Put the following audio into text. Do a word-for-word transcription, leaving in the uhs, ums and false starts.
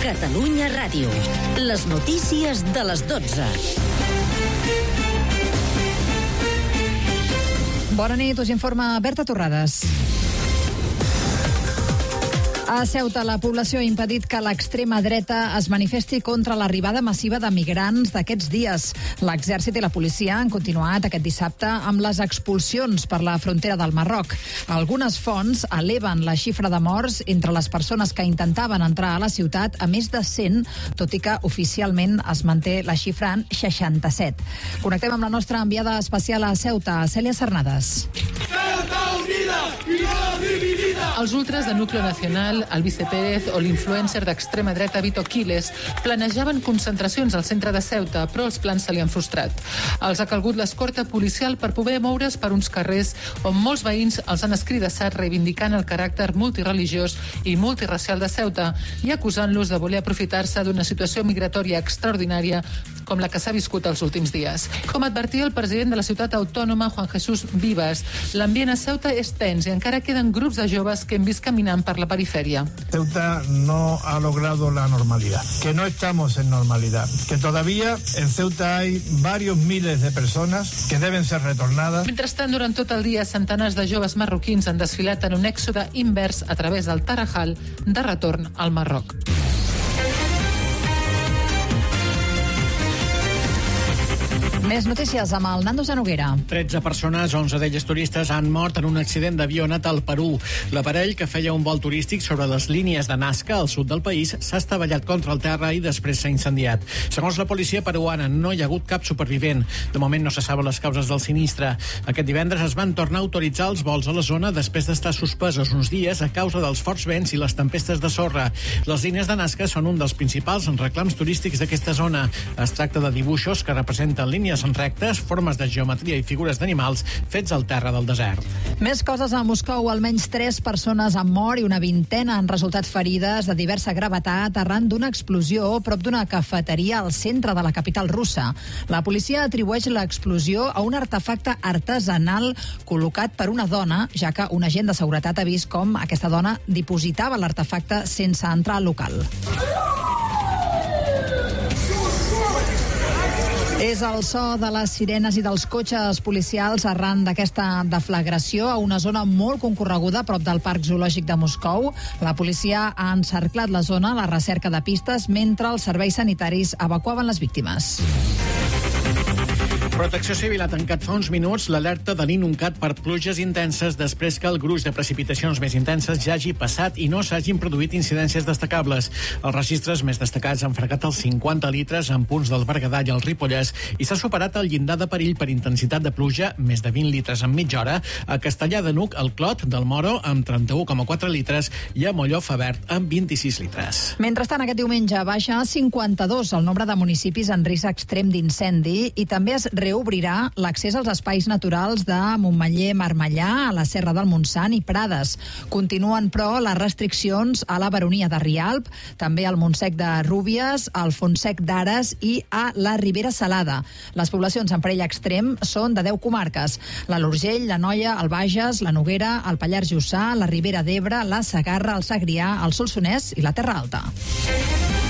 Catalunya Ràdio. Les notícies de les dotze. Bona nit, us informa Berta Torrades. A Ceuta, la població ha impedit que l'extrema dreta es manifesti contra l'arribada massiva de migrants d'aquests dies. L'exèrcit i la policia han continuat aquest dissabte amb les expulsions per la frontera del Marroc. Algunes fonts eleven la xifra de morts entre les persones que intentaven entrar a la ciutat a més de cent, tot i que oficialment es manté la xifra en seixanta-set. Connectem amb la nostra enviada especial a Ceuta, Cèlia Cernades. Ceuta unida i no dividida! Els ultras de Núcleo Nacional, Albice Pérez o l'influencer d'extrema dreta Vito Quiles planejaven concentracions al centre de Ceuta, però els plans se li han frustrat. Els ha calgut l'escorta policial per poder moure's per uns carrers on molts veïns els han escridassat reivindicant el caràcter multireligiós i multiracial de Ceuta i acusant-los de voler aprofitar-se d'una situació migratòria extraordinària com la que s'ha viscut els últims dies. Com advertia el president de la ciutat autònoma, Juan Jesús Vivas, l'ambient a Ceuta és tens i encara queden grups de joves que hem vist caminant per la perifèria. Ceuta no ha logrado la normalidad, que no estamos en normalidad, que todavía en Ceuta hay varios miles de personas que deben ser retornadas. Mentrestant, durant tot el dia, centenars de joves marroquins han desfilat en un èxode invers a través del Tarajal de retorn al Marroc. Més notícies amb el Nando Zanoguera. tretze persones, onze d'elles turistes, han mort en un accident d'avió anat al Perú. L'aparell, que feia un vol turístic sobre les línies de Nazca al sud del país, s'ha estavellat contra el terra i després s'ha incendiat. Segons la policia peruana, no hi ha hagut cap supervivent. De moment no se saben les causes del sinistre. Aquest divendres es van tornar a autoritzar els vols a la zona després d'estar suspesos uns dies a causa dels forts vents i les tempestes de sorra. Les línies de Nazca són un dels principals reclams turístics d'aquesta zona. Es tracta de dibuixos que representen línies en rectes, formes de geometria i figures d'animals fets al terra del desert. Més coses a Moscou. Almenys tres persones han mort i una vintena han resultat ferides de diversa gravetat arran d'una explosió prop d'una cafeteria al centre de la capital russa. La policia atribueix l'explosió a un artefacte artesanal col·locat per una dona, ja que un agent de seguretat ha vist com aquesta dona dipositava l'artefacte sense entrar al local. És el so de les sirenes i dels cotxes policials arran d'aquesta deflagració a una zona molt concorreguda prop del Parc Zoològic de Moscou. La policia ha encerclat la zona a la recerca de pistes mentre els serveis sanitaris evacuaven les víctimes. Protecció Civil ha tancat fa uns minuts l'alerta de l'inuncat per pluges intenses després que el gruix de precipitacions més intenses ja hagi passat i no s'hagin produït incidències destacables. Els registres més destacats han fregat els cinquanta litres en punts del Berguedà i el Ripollès i s'ha superat el llindar de perill per intensitat de pluja, més de vint litres en mitja hora, a Castellar de Nuc, al Clot del Moro, amb trenta-u coma quatre litres i a Molló Fabert, amb vint-i-sis litres. Mentrestant, aquest diumenge baixa a cinquanta-dos el nombre de municipis en risc extrem d'incendi i també es reobrirà l'accés als espais naturals de Montmeller, Marmellà, a la Serra del Montsant i Prades. Continuen, però, les restriccions a la Baronia de Rialp, també al Montsec de Rúbies, al Fontsec d'Ares i a la Ribera Salada. Les poblacions en perill extrem són de deu comarques: l'Alt Urgell, l'Anoia, el Bages, la Noguera, el Pallars Jussà, la Ribera d'Ebre, la Segarra, el Segrià, el Solsonès i la Terra Alta.